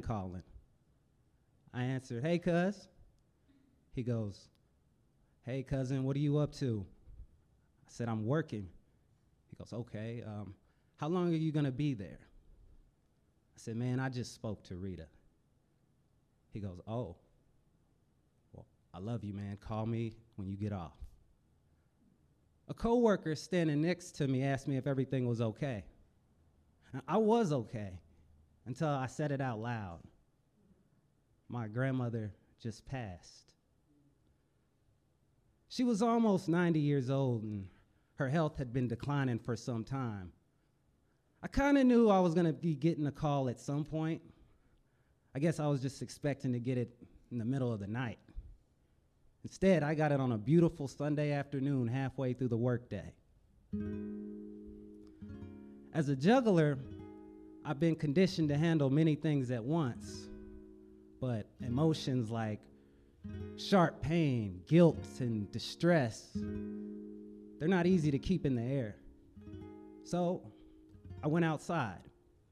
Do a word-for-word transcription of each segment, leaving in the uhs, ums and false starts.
calling. I answered, hey, cuz. He goes, hey, cousin, what are you up to? I said, I'm working. He goes, okay, um, how long are you gonna be there? I said, man, I just spoke to Rita. He goes, oh, well, I love you, man. Call me when you get off. A coworker standing next to me asked me if everything was okay. Now, I was okay until I said it out loud. My grandmother just passed. She was almost ninety years old, and her health had been declining for some time. I kind of knew I was going to be getting a call at some point. I guess I was just expecting to get it in the middle of the night. Instead, I got it on a beautiful Sunday afternoon halfway through the workday. As a juggler, I've been conditioned to handle many things at once, but emotions like sharp pain, guilt, and distress, they're not easy to keep in the air. So I went outside.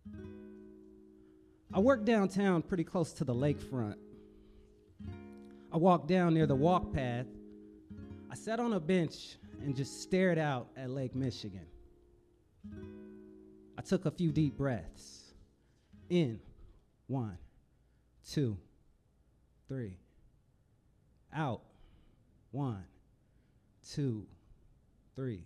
I work downtown pretty close to the lakefront. I walked down near the walk path. I sat on a bench and just stared out at Lake Michigan. I took a few deep breaths. In, one, two, three. Out, one, two, three.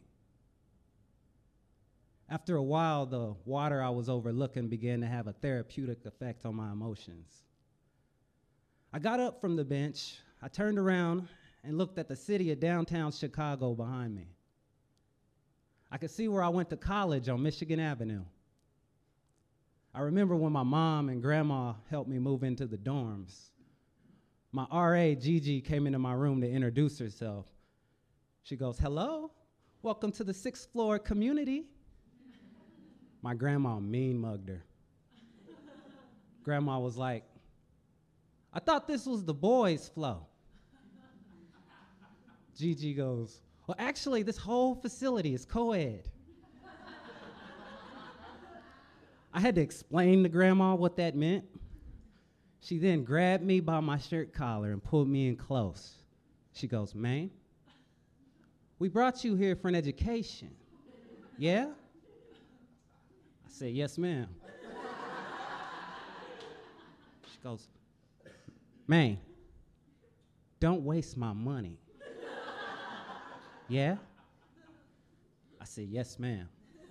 After a while, the water I was overlooking began to have a therapeutic effect on my emotions. I got up from the bench, I turned around and looked at the city of downtown Chicago behind me. I could see where I went to college on Michigan Avenue. I remember when my mom and grandma helped me move into the dorms. My R A, Gigi, came into my room to introduce herself. She goes, hello, welcome to the sixth floor community. My grandma mean mugged her. Grandma was like, I thought this was the boys' flow. Gigi goes, well, actually, this whole facility is co-ed. I had to explain to Grandma what that meant. She then grabbed me by my shirt collar and pulled me in close. She goes, man, we brought you here for an education, yeah? I said, yes, ma'am. She goes, man, don't waste my money. Yeah? I said, yes, ma'am.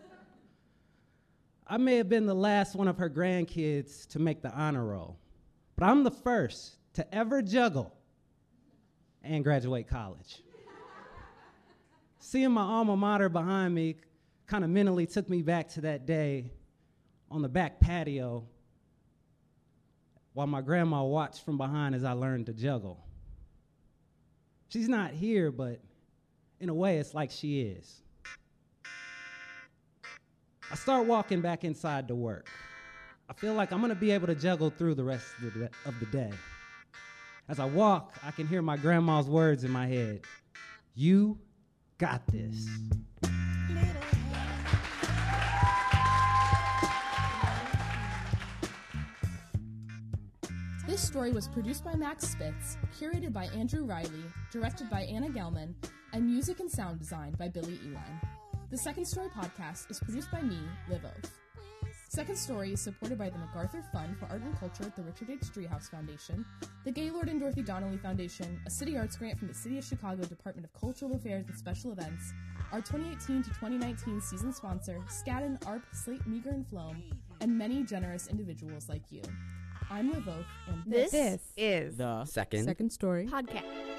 I may have been the last one of her grandkids to make the honor roll, but I'm the first to ever juggle and graduate college. Seeing my alma mater behind me kind of mentally took me back to that day on the back patio while my grandma watched from behind as I learned to juggle. She's not here, but in a way, it's like she is. I start walking back inside to work. I feel like I'm gonna be able to juggle through the rest of the, of the day. As I walk, I can hear my grandma's words in my head. You got this. This story was produced by Max Spitz, curated by Andrew Riley, directed by Anna Gelman, and music and sound design by Billy Eline. The Second Story podcast is produced by me, Liv Oath. Second Story is supported by the MacArthur Fund for Art and Culture at the Richard H. Driehaus Foundation, the Gaylord and Dorothy Donnelly Foundation, a city arts grant from the City of Chicago Department of Cultural Affairs and Special Events, our twenty eighteen to twenty nineteen season sponsor, Skadden, A R P, Slate, Meager, and Floam, and many generous individuals like you. I'm Liv Oath, and this, this is The Second, Second Story podcast.